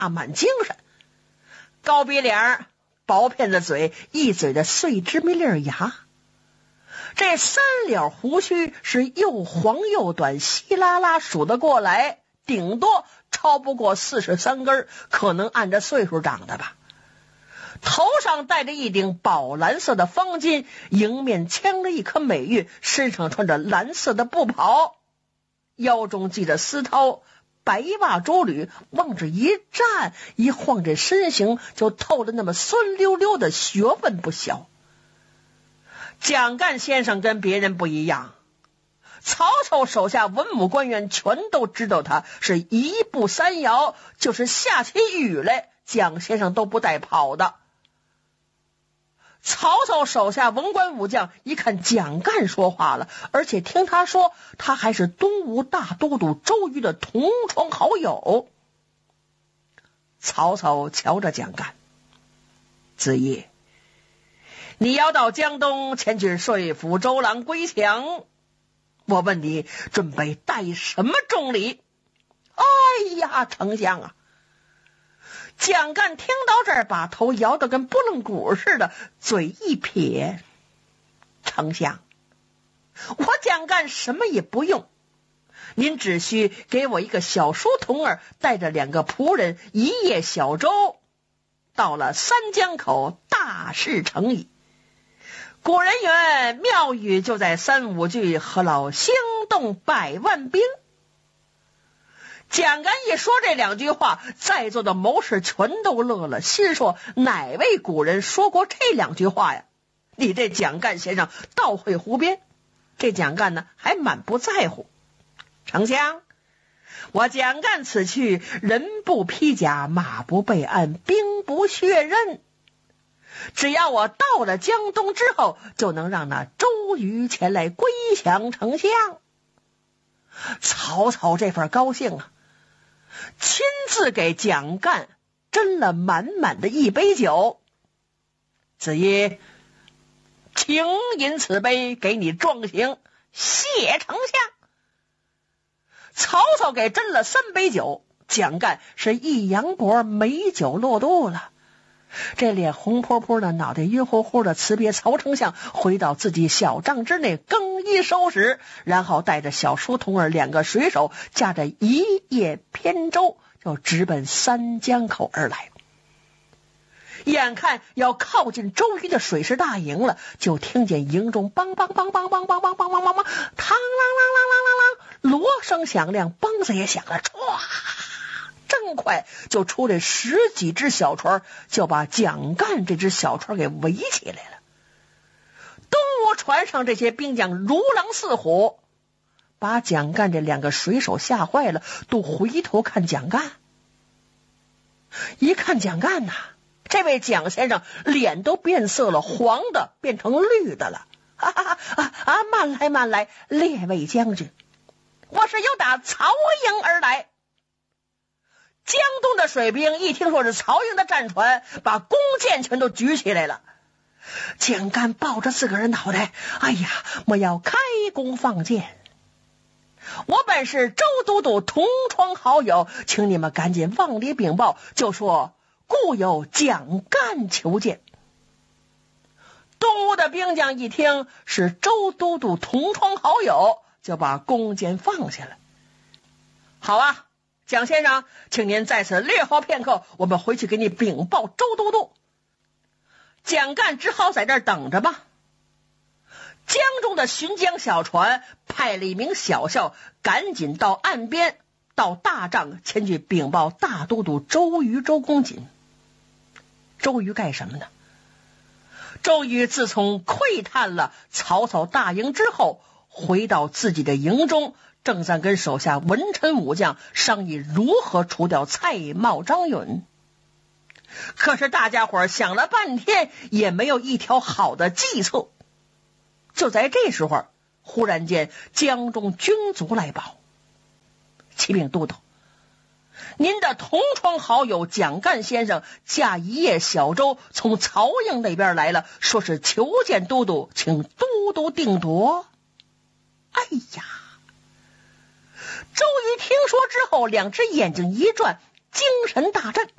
满精神。高鼻梁，薄片子嘴，一嘴的碎芝麻粒牙，这三绺胡须是又黄又短，稀拉拉数得过来，顶多超不过43根，可能按着岁数长的吧。头上戴着一顶宝蓝色的方巾，迎面镶着一颗美玉，身上穿着蓝色的布袍，腰中系着丝绦，白袜珠履，往这一站一晃，这身形就透着那么酸溜溜的学问不小。蒋干先生跟别人不一样，曹操手下文武官员全都知道他是一步三摇，就是下起雨来，蒋先生都不带跑的。曹操手下文官武将一看蒋干说话了，而且听他说他还是东吴大都督周瑜的同窗好友。曹操瞧着蒋干，子义，你要到江东前去说服周郎归降，我问你准备带什么重礼？哎呀，丞相啊！蒋干听到这儿，把头摇得跟拨浪鼓似的，嘴一撇，丞相，我蒋干什么也不用，您只需给我一个小书童儿，带着2个仆人，一叶小舟，到了三江口，大事成矣。古人云，妙语就在3、5句，何劳兴动百万兵。蒋干一说这2句话，在座的谋士全都乐了，心说哪位古人说过这2句话呀？你这蒋干先生倒会胡编。这蒋干呢，还满不在乎。丞相，我蒋干此去，人不披甲，马不备鞍，兵不血刃，只要我到了江东之后，就能让那周瑜前来归降丞相。曹操这份高兴啊，亲自给蒋干斟了满满的一杯酒。子义，请饮此杯，给你壮行，谢丞相。曹操给斟了3杯酒，蒋干是一扬脖，美酒落肚了。这脸红扑扑的，脑袋晕乎乎的，辞别曹丞相，回到自己小帐之内更衣收拾，然后带着小书童儿2个水手，驾着一叶扁舟，就直奔三江口而来。眼看要靠近周瑜的水师大营了，就听见营中梆梆梆梆梆梆梆梆梆梆梆，嘡啷啷啷啷啷啷，锣声响亮，梆子也响了，唰，正快就出来10几只小船，就把蒋干这只小船给围起来了。东吴船上这些兵将如狼似虎，把蒋干这2个水手吓坏了，都回头看蒋干。一看蒋干呐，这位蒋先生脸都变色了，黄的变成绿的了。慢来慢来，列位将军，我是由打曹营而来。江东的水兵一听说是曹营的战船，把弓箭全都举起来了。蒋干抱着自个儿的脑袋，哎呀，我要开弓放箭。我本是周都督同窗好友，请你们赶紧往里禀报，就说故有蒋干求见。东吴的兵将一听是周都督同窗好友，就把弓箭放下了。好啊，蒋先生，请您在此略后片刻，我们回去给你禀报周都督。蒋干只好在这儿等着吧。江中的巡江小船派了一名小校，赶紧到岸边，到大帐前去禀报大都督周瑜、周公瑾。周瑜干什么呢？周瑜自从窥探了曹操大营之后，回到自己的营中，正在跟手下文臣武将商议如何除掉蔡瑁、张允。可是大家伙想了半天，也没有一条好的计策。就在这时候，忽然间江中军卒来报，启禀都督，您的同窗好友蒋干先生驾一叶小舟从曹营那边来了，说是求见都督，请都督定夺。哎呀，周瑜听说之后，2只眼睛一转，精神大振。